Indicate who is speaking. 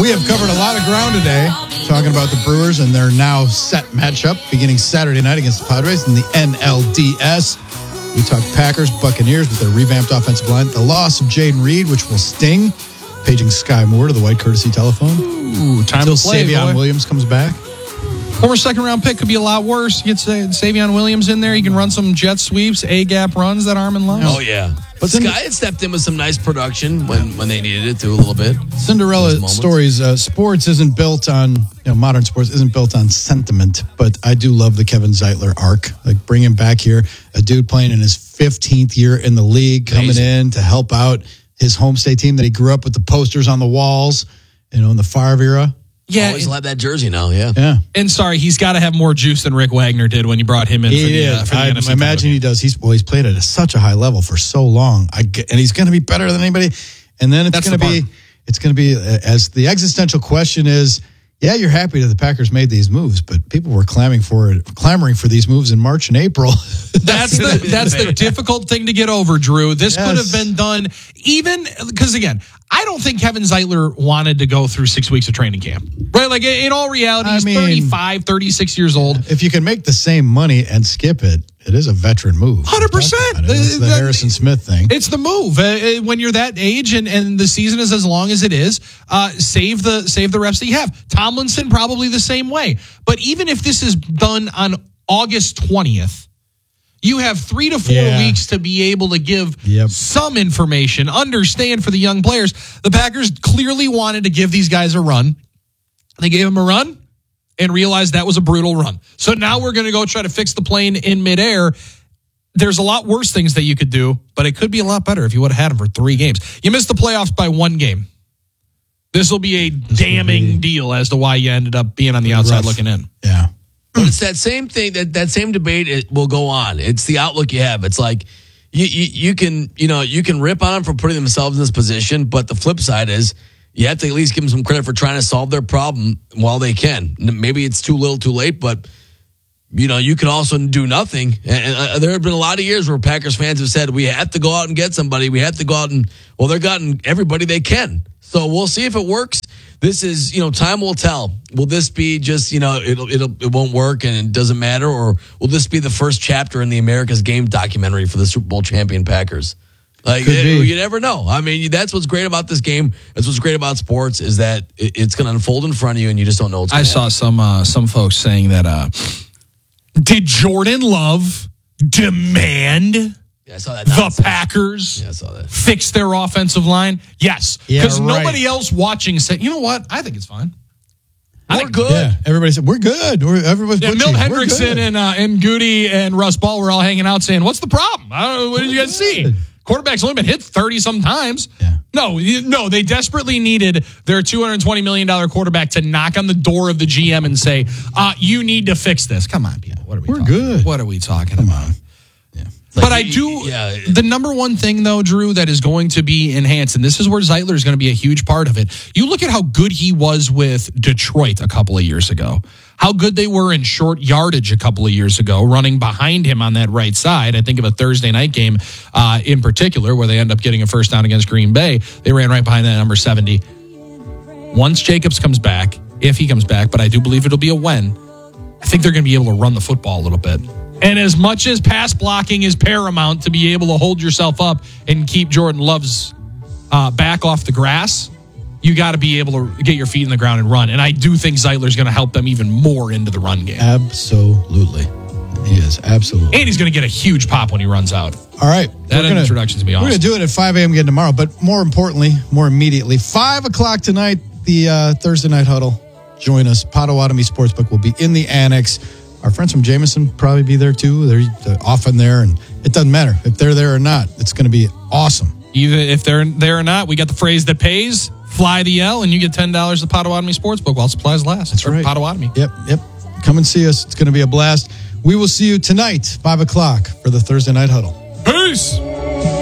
Speaker 1: We have covered a lot of ground today talking about the Brewers and their now set matchup beginning Saturday night against the Padres in the NLDS. We talked Packers, Buccaneers with their revamped offensive line, the loss of Jaden Reed, which will sting, paging Sky Moore to the white courtesy telephone.
Speaker 2: Ooh, time to play,
Speaker 1: Savion Williams comes back.
Speaker 2: Former second-round pick could be a lot worse. You get Savion Williams in there. He can run some jet sweeps, A-gap runs that Armin loves.
Speaker 3: Oh, yeah. But Sky had stepped in with some nice production when they needed it, too, a little bit.
Speaker 1: Cinderella stories. Sports isn't built on, modern sports isn't built on sentiment, but I do love the Kevin Zeitler arc. Like, bring him back here. A dude playing in his 15th year in the league, coming in to help out his home state team that he grew up with the posters on the walls, in the Favre era.
Speaker 3: Yeah, always love that jersey now. Yeah.
Speaker 2: And sorry, he's got to have more juice than Rick Wagner did when you brought him in.
Speaker 1: I imagine he does. He's played at such a high level for so long. And he's going to be better than anybody. And then it's going to be as the existential question is. Yeah, you're happy that the Packers made these moves, but people were clamoring for these moves in March and April.
Speaker 2: That's the difficult thing to get over, Drew. This could have been done even because, again, I don't think Kevin Zeitler wanted to go through 6 weeks of training camp. Right? Like, in all reality, he's 35, 36 36 old.
Speaker 1: If you can make the same money and skip it, it is a veteran move.
Speaker 2: 100%.
Speaker 1: It's the Harrison Smith thing.
Speaker 2: It's the move. When you're that age and the season is as long as it is, save the reps that you have. Tomlinson, probably the same way. But even if this is done on August 20th, you have 3 to 4 weeks to be able to give some information, understand for the young players. The Packers clearly wanted to give these guys a run. They gave them a run and realized that was a brutal run. So now we're going to go try to fix the plane in midair. There's a lot worse things that you could do, but it could be a lot better if you would have had them for 3 games. You missed the playoffs by 1 game. This will be a damning deal as to why you ended up being on the outside looking in.
Speaker 1: Yeah.
Speaker 3: But it's that same thing, that same debate will go on. It's the outlook you have. It's like you can rip on them for putting themselves in this position, but the flip side is you have to at least give them some credit for trying to solve their problem while they can. Maybe it's too little, too late, but you can also do nothing. And there have been a lot of years where Packers fans have said we have to go out and get somebody. We have to go out and they're gotten everybody they can. So we'll see if it works. This is, time will tell. Will this be just, it won't work and it doesn't matter? Or will this be the first chapter in the America's Game documentary for the Super Bowl champion Packers? You never know. I mean, that's what's great about this game. That's what's great about sports is that it's going to unfold in front of you and you just don't know what's going to happen.
Speaker 2: I saw some folks saying that, did Jordan Love demand
Speaker 3: I saw that
Speaker 2: the Packers fix their offensive line? Yes. Because nobody else watching said, you know what? I think it's fine.
Speaker 3: We're good.
Speaker 1: Yeah, everybody said, we're good. Everybody's
Speaker 2: Milt Hendrickson and Goody and Russ Ball were all hanging out saying, what's the problem? I don't know. What did you guys see? Quarterback's only been hit 30 sometimes. Yeah. No, they desperately needed their $220 million quarterback to knock on the door of the GM and say, you need to fix this. Come on, people.
Speaker 1: We're good.
Speaker 2: What are we talking about? But the number one thing, though, Drew, that is going to be enhanced, and this is where Zeitler is going to be a huge part of it. You look at how good he was with Detroit a couple of years ago, how good they were in short yardage a couple of years ago, running behind him on that right side. I think of a Thursday night game in particular where they end up getting a first down against Green Bay. They ran right behind that number 70. Once Jacobs comes back, if he comes back, but I do believe it'll be a when, I think they're going to be able to run the football a little bit. And as much as pass blocking is paramount to be able to hold yourself up and keep Jordan Love's back off the grass, you got to be able to get your feet in the ground and run. And I do think Zeitler's going to help them even more into the run game.
Speaker 1: Absolutely. He is, absolutely.
Speaker 2: And he's going to get a huge pop when he runs out.
Speaker 1: All right.
Speaker 2: That introduction's going to be awesome.
Speaker 1: We're going to do it at 5 a.m. again tomorrow, but more importantly, more immediately, 5 o'clock tonight, the Thursday Night Huddle. Join us. Potawatomi Sportsbook will be in the annex. Our friends from Jameson probably be there too. They're often there, and it doesn't matter if they're there or not. It's going to be awesome.
Speaker 2: Even if they're there or not, we got the phrase that pays. Fly the L, and you get $10 to Potawatomi Sportsbook while supplies last.
Speaker 1: That's right.
Speaker 2: Potawatomi.
Speaker 1: Yep. Come and see us. It's going to be a blast. We will see you tonight, 5 o'clock, for the Thursday Night Huddle.
Speaker 2: Peace.